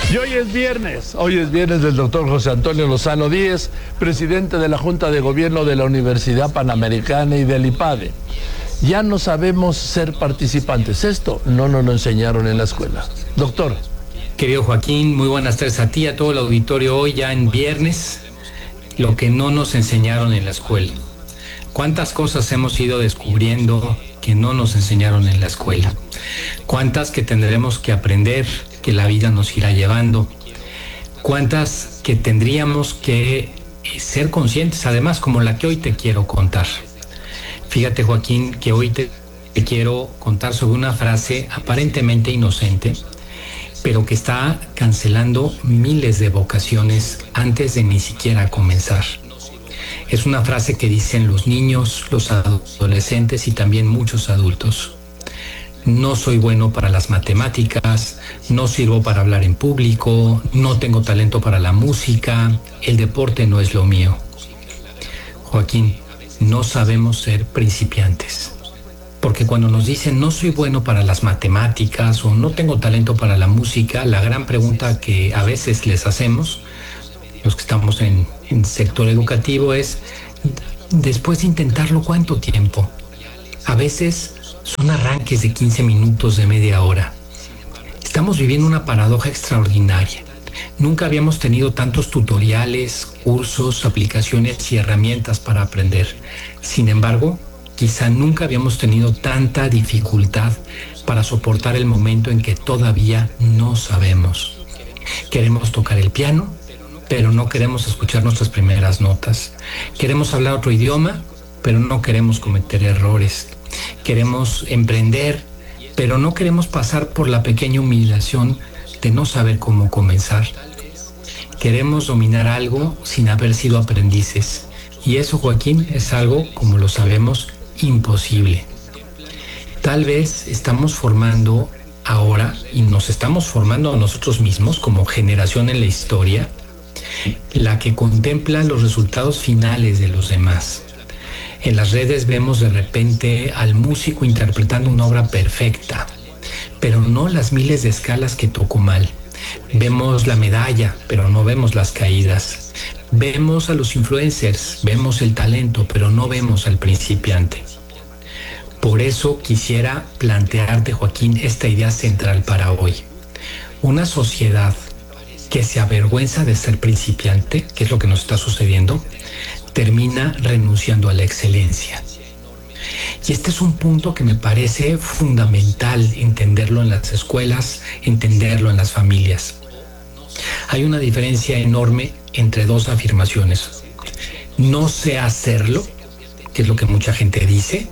Y hoy es viernes del doctor José Antonio Lozano Díez, presidente de la Junta de Gobierno de la Universidad Panamericana y del IPADE. Ya no sabemos ser participantes. Esto no nos lo enseñaron en la escuela. Doctor. Querido Joaquín, muy buenas tardes a ti, a todo el auditorio hoy ya en viernes. Lo que no nos enseñaron en la escuela. ¿Cuántas cosas hemos ido descubriendo que no nos enseñaron en la escuela? ¿Cuántas que tendremos que aprender, que la vida nos irá llevando? ¿Cuántas que tendríamos que ser conscientes, además, como la que hoy te quiero contar? Fíjate, Joaquín, que hoy te quiero contar sobre una frase aparentemente inocente, pero que está cancelando miles de vocaciones antes de ni siquiera comenzar. Es una frase que dicen los niños, los adolescentes y también muchos adultos. No soy bueno para las matemáticas, no sirvo para hablar en público, no tengo talento para la música, el deporte no es lo mío. Joaquín, no sabemos ser principiantes. Porque cuando nos dicen no soy bueno para las matemáticas o no tengo talento para la música, la gran pregunta que a veces les hacemos, los que estamos en sector educativo, es después de intentarlo, ¿cuánto tiempo? A veces son arranques de 15 minutos, de media hora. Estamos viviendo una paradoja extraordinaria. Nunca habíamos tenido tantos tutoriales, cursos, aplicaciones y herramientas para aprender. Sin embargo, quizá nunca habíamos tenido tanta dificultad para soportar el momento en que todavía no sabemos. Queremos tocar el piano, pero no queremos escuchar nuestras primeras notas. Queremos hablar otro idioma, pero no queremos cometer errores. Queremos emprender, pero no queremos pasar por la pequeña humillación de no saber cómo comenzar. Queremos dominar algo sin haber sido aprendices. Y eso, Joaquín, es algo, como lo sabemos, imposible. Tal vez estamos formando ahora, y nos estamos formando a nosotros mismos como generación en la historia, la que contempla los resultados finales de los demás. En las redes vemos de repente al músico interpretando una obra perfecta, pero no las miles de escalas que tocó mal. Vemos la medalla, pero no vemos las caídas. Vemos a los influencers, vemos el talento, pero no vemos al principiante. Por eso quisiera plantearte, Joaquín, esta idea central para hoy. Una sociedad que se avergüenza de ser principiante, que es lo que nos está sucediendo, termina renunciando a la excelencia. Y este es un punto que me parece fundamental entenderlo en las escuelas, entenderlo en las familias. Hay una diferencia enorme entre dos afirmaciones. No sé hacerlo, que es lo que mucha gente dice,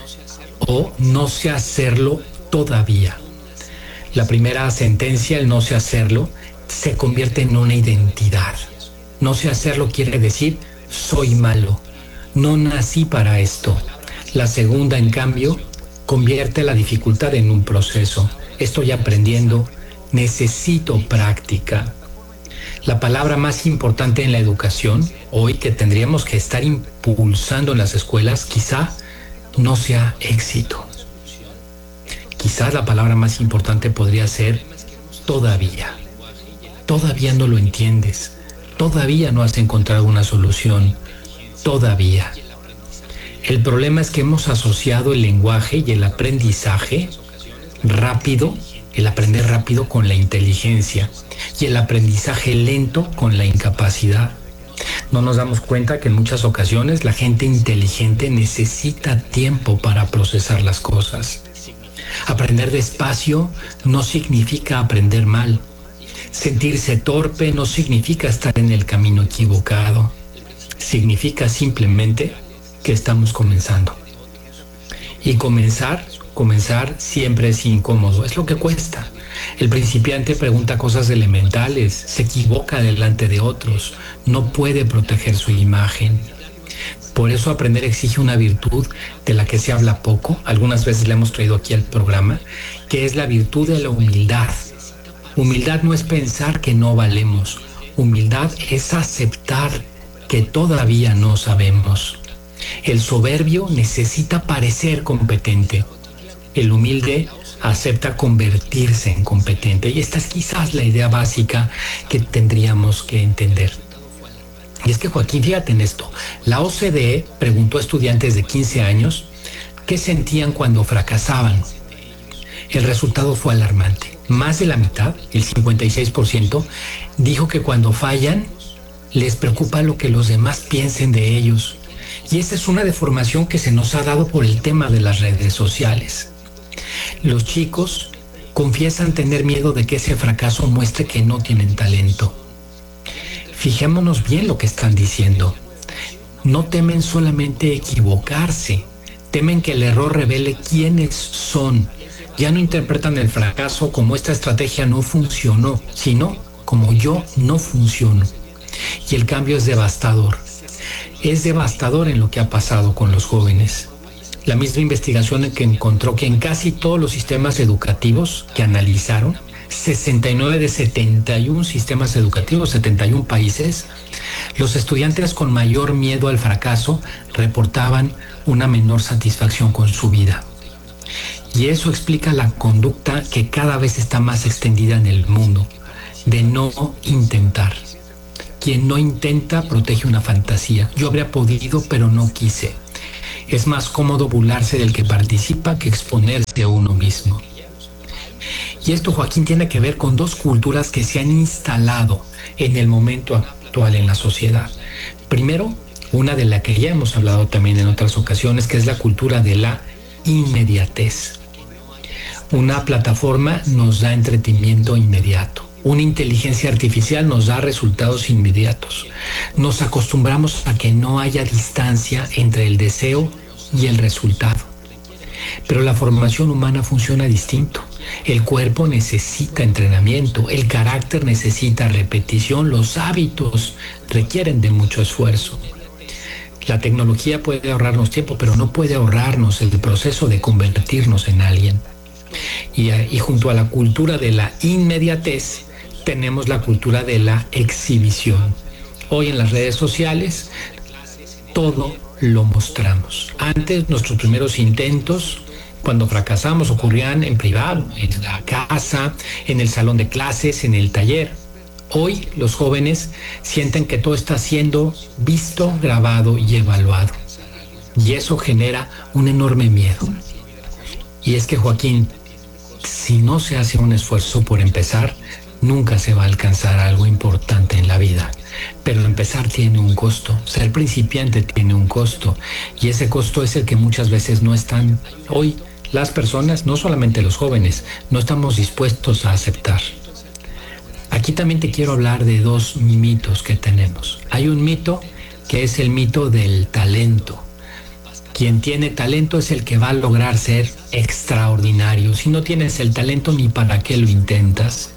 o no sé hacerlo todavía. La primera sentencia, el no sé hacerlo, se convierte en una identidad. No sé hacerlo quiere decir soy malo, no nací para esto. La segunda, en cambio, convierte la dificultad en un proceso. Estoy aprendiendo, necesito práctica. La palabra más importante en la educación, hoy que tendríamos que estar impulsando en las escuelas, quizá no sea éxito. Quizás la palabra más importante podría ser todavía. Todavía no lo entiendes. Todavía no has encontrado una solución. Todavía. El problema es que hemos asociado el lenguaje y el aprendizaje rápido, el aprender rápido con la inteligencia y el aprendizaje lento con la incapacidad. No nos damos cuenta que en muchas ocasiones la gente inteligente necesita tiempo para procesar las cosas. Aprender despacio no significa aprender mal. Sentirse torpe no significa estar en el camino equivocado. Significa simplemente que estamos comenzando. Y comenzar siempre es incómodo, es lo que cuesta. El principiante pregunta cosas elementales, se equivoca delante de otros, no puede proteger su imagen. Por eso aprender exige una virtud de la que se habla poco, algunas veces la hemos traído aquí al programa, que es la virtud de la humildad. Humildad no es pensar que no valemos, humildad es aceptar que todavía no sabemos. El soberbio necesita parecer competente. El humilde acepta convertirse en competente. Y esta es quizás la idea básica que tendríamos que entender. Y es que, Joaquín, fíjate en esto. La OCDE preguntó a estudiantes de 15 años qué sentían cuando fracasaban. El resultado fue alarmante. Más de la mitad, el 56%, dijo que cuando fallan les preocupa lo que los demás piensen de ellos. Y esta es una deformación que se nos ha dado por el tema de las redes sociales. Los chicos confiesan tener miedo de que ese fracaso muestre que no tienen talento. Fijémonos bien lo que están diciendo. No temen solamente equivocarse, temen que el error revele quiénes son. Ya no interpretan el fracaso como esta estrategia no funcionó, sino como yo no funciono. Y el cambio es devastador. Es devastador en lo que ha pasado con los jóvenes. La misma investigación que encontró que en casi todos los sistemas educativos que analizaron, 69 de 71 sistemas educativos, 71 países, los estudiantes con mayor miedo al fracaso reportaban una menor satisfacción con su vida. Y eso explica la conducta que cada vez está más extendida en el mundo, de no intentar. Quien no intenta protege una fantasía. Yo habría podido, pero no quise. Es más cómodo burlarse del que participa que exponerse a uno mismo. Y esto, Joaquín, tiene que ver con dos culturas que se han instalado en el momento actual en la sociedad. Primero, una de la que ya hemos hablado también en otras ocasiones, que es la cultura de la inmediatez. Una plataforma nos da entretenimiento inmediato. Una inteligencia artificial nos da resultados inmediatos. Nos acostumbramos a que no haya distancia entre el deseo y el resultado. Pero la formación humana funciona distinto. El cuerpo necesita entrenamiento, el carácter necesita repetición, los hábitos requieren de mucho esfuerzo. La tecnología puede ahorrarnos tiempo, pero no puede ahorrarnos el proceso de convertirnos en alguien. Y junto a la cultura de la inmediatez, tenemos la cultura de la exhibición. Hoy en las redes sociales, todo lo mostramos. Antes, nuestros primeros intentos, cuando fracasamos, ocurrían en privado, en la casa, en el salón de clases, en el taller. Hoy, los jóvenes sienten que todo está siendo visto, grabado y evaluado. Y eso genera un enorme miedo. Y es que, Joaquín, si no se hace un esfuerzo por empezar, nunca se va a alcanzar algo importante en la vida. Pero empezar tiene un costo, ser principiante tiene un costo, y ese costo es el que muchas veces no están hoy las personas, no solamente los jóvenes, no estamos dispuestos a aceptar. Aquí también te quiero hablar de dos mitos que tenemos. Hay un mito que es el mito del talento. Quien tiene talento es el que va a lograr ser extraordinario. Si no tienes el talento, ni para qué lo intentas.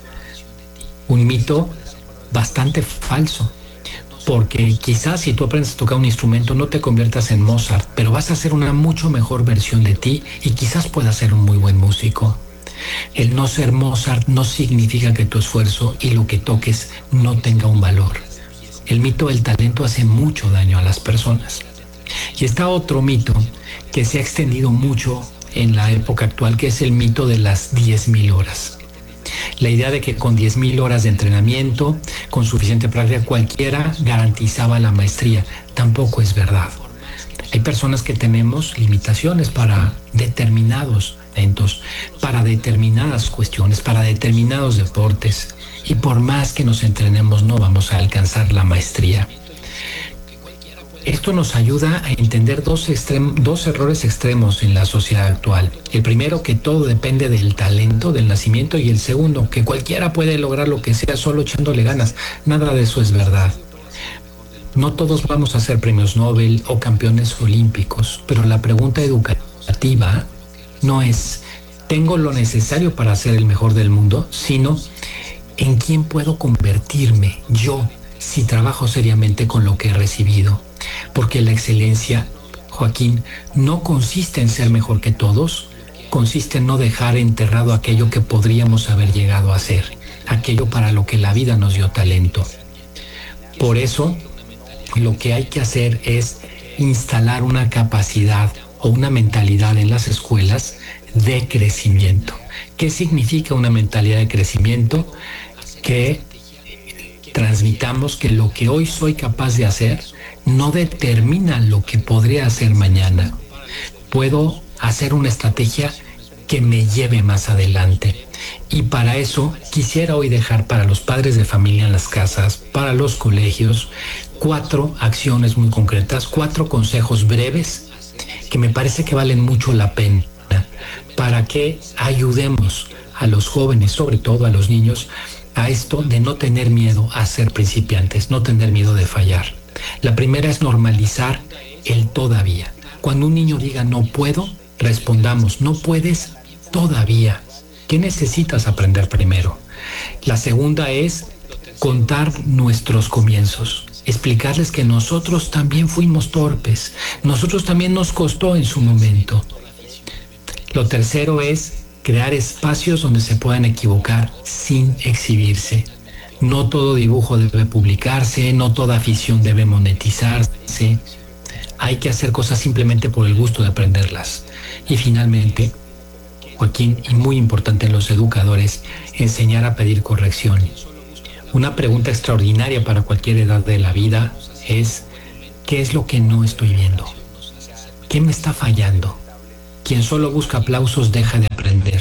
Un mito bastante falso, porque quizás si tú aprendes a tocar un instrumento no te conviertas en Mozart, pero vas a ser una mucho mejor versión de ti y quizás puedas ser un muy buen músico. El no ser Mozart no significa que tu esfuerzo y lo que toques no tenga un valor. El mito del talento hace mucho daño a las personas. Y está otro mito que se ha extendido mucho en la época actual, que es el mito de las 10.000 horas. La idea de que con 10.000 horas de entrenamiento, con suficiente práctica, cualquiera garantizaba la maestría. Tampoco es verdad. Hay personas que tenemos limitaciones para determinados eventos, para determinadas cuestiones, para determinados deportes. Y por más que nos entrenemos, no vamos a alcanzar la maestría. Esto nos ayuda a entender dos errores extremos en la sociedad actual. El primero, que todo depende del talento, del nacimiento, y el segundo, que cualquiera puede lograr lo que sea solo echándole ganas. Nada de eso es verdad. No todos vamos a ser premios Nobel o campeones olímpicos, pero la pregunta educativa no es ¿tengo lo necesario para ser el mejor del mundo?, sino ¿en quién puedo convertirme yo si trabajo seriamente con lo que he recibido? Porque la excelencia, Joaquín, no consiste en ser mejor que todos, consiste en no dejar enterrado aquello que podríamos haber llegado a ser, aquello para lo que la vida nos dio talento. Por eso, lo que hay que hacer es instalar una capacidad o una mentalidad en las escuelas de crecimiento. ¿Qué significa una mentalidad de crecimiento? Que transmitamos que lo que hoy soy capaz de hacer no determina lo que podría hacer mañana. Puedo hacer una estrategia que me lleve más adelante. Y para eso quisiera hoy dejar para los padres de familia en las casas, para los colegios, 4 acciones muy concretas, 4 consejos breves que me parece que valen mucho la pena para que ayudemos a los jóvenes, sobre todo a los niños, a esto de no tener miedo a ser principiantes, no tener miedo de fallar. La primera es normalizar el todavía. Cuando un niño diga no puedo, respondamos, no puedes todavía. ¿Qué necesitas aprender primero? La segunda es contar nuestros comienzos, explicarles que nosotros también fuimos torpes, nosotros también nos costó en su momento. Lo tercero es crear espacios donde se puedan equivocar sin exhibirse. No todo dibujo debe publicarse, no toda afición debe monetizarse. Hay que hacer cosas simplemente por el gusto de aprenderlas. Y finalmente, Joaquín, y muy importante en los educadores, enseñar a pedir corrección. Una pregunta extraordinaria para cualquier edad de la vida es: ¿qué es lo que no estoy viendo? ¿Qué me está fallando? Quien solo busca aplausos deja de aprender.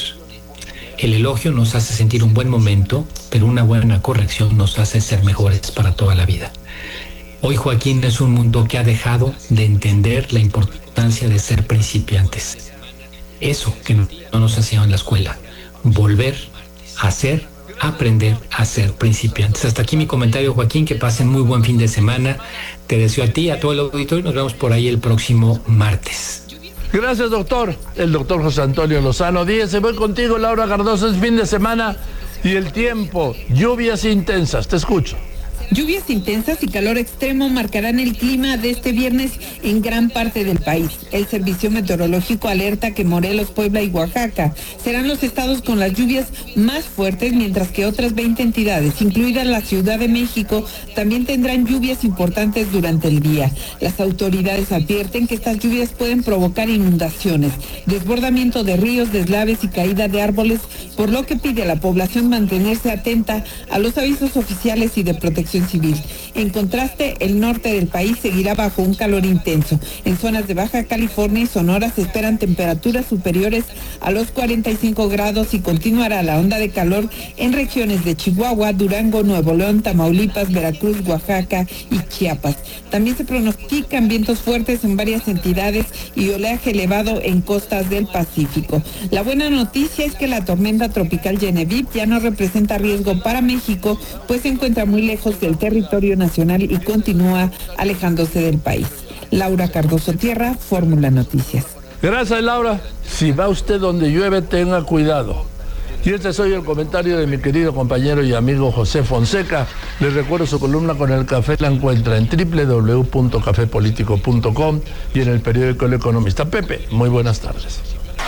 El elogio nos hace sentir un buen momento, pero una buena corrección nos hace ser mejores para toda la vida. Hoy, Joaquín, es un mundo que ha dejado de entender la importancia de ser principiantes. Eso que no nos enseñaron en la escuela. Volver a ser, aprender a ser principiantes. Hasta aquí mi comentario, Joaquín. Que pasen muy buen fin de semana. Te deseo a ti, a todo el auditorio, y nos vemos por ahí el próximo martes. Gracias, doctor. El doctor José Antonio Lozano Díez. Se voy contigo, Laura Cardoso. Es fin de semana y el tiempo. Lluvias intensas. Te escucho. Lluvias intensas y calor extremo marcarán el clima de este viernes en gran parte del país. El Servicio Meteorológico alerta que Morelos, Puebla y Oaxaca serán los estados con las lluvias más fuertes, mientras que otras 20 entidades, incluida la Ciudad de México, también tendrán lluvias importantes durante el día. Las autoridades advierten que estas lluvias pueden provocar inundaciones, desbordamiento de ríos, deslaves y caída de árboles, por lo que pide a la población mantenerse atenta a los avisos oficiales y de protección civil. En contraste, el norte del país seguirá bajo un calor intenso. En zonas de Baja California y Sonora se esperan temperaturas superiores a los 45 grados y continuará la onda de calor en regiones de Chihuahua, Durango, Nuevo León, Tamaulipas, Veracruz, Oaxaca y Chiapas. También se pronostican vientos fuertes en varias entidades y oleaje elevado en costas del Pacífico. La buena noticia es que la tormenta tropical Genevieve ya no representa riesgo para México, pues se encuentra muy lejos del territorio nacional y continúa alejándose del país. Laura Cardoso Tierra, Fórmula Noticias. Gracias, Laura. Si va usted donde llueve, tenga cuidado. Y este es hoy el comentario de mi querido compañero y amigo José Fonseca. Les recuerdo su columna con el café, la encuentra en www.cafepolitico.com y en el periódico El Economista. Pepe, muy buenas tardes.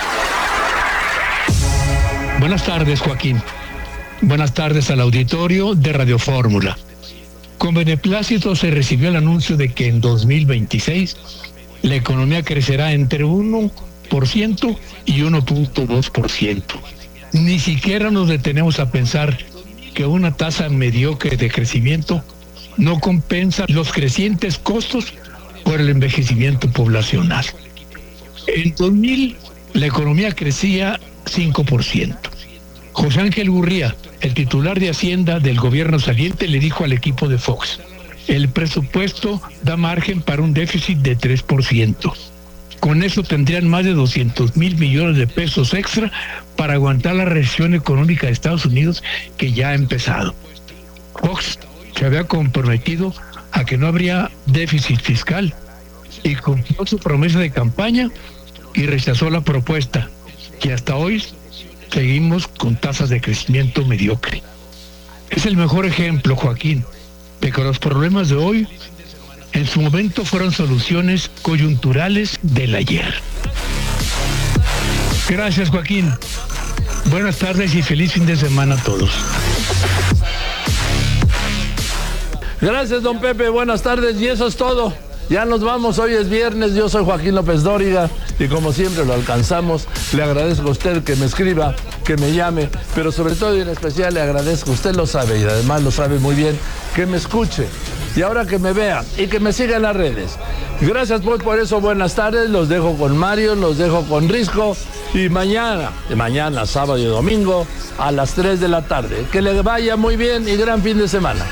Buenas tardes, Joaquín. Buenas tardes al auditorio de Radio Fórmula. Con beneplácito se recibió el anuncio de que en 2026 la economía crecerá entre 1% y 1.2%. Ni siquiera nos detenemos a pensar que una tasa mediocre de crecimiento no compensa los crecientes costos por el envejecimiento poblacional. En 2000 la economía crecía 5%. José Ángel Gurría, el titular de Hacienda del gobierno saliente, le dijo al equipo de Fox: el presupuesto da margen para un déficit de 3%. Con eso tendrían más de 200,000 millones de pesos extra para aguantar la recesión económica de Estados Unidos, que ya ha empezado. Fox se había comprometido a que no habría déficit fiscal y cumplió su promesa de campaña y rechazó la propuesta, que hasta hoy seguimos con tasas de crecimiento mediocre. Es el mejor ejemplo, Joaquín, de que los problemas de hoy en su momento fueron soluciones coyunturales del ayer. Gracias, Joaquín. Buenas tardes y feliz fin de semana a todos. Gracias, don Pepe. Buenas tardes. Y eso es todo. Ya nos vamos, hoy es viernes, yo soy Joaquín López Dóriga y como siempre lo alcanzamos. Le agradezco a usted que me escriba, que me llame, pero sobre todo y en especial le agradezco, usted lo sabe y además lo sabe muy bien, que me escuche y ahora que me vea y que me siga en las redes. Gracias pues por eso, buenas tardes, los dejo con Mario, los dejo con Risco y mañana, sábado y domingo a las 3 de la tarde. Que le vaya muy bien y gran fin de semana.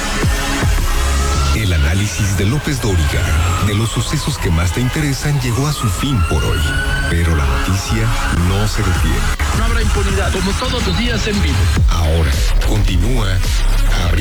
El análisis de López Dóriga de los sucesos que más te interesan llegó a su fin por hoy. Pero la noticia no se detiene. No habrá impunidad, como todos los días en vivo. Ahora continúa abriendo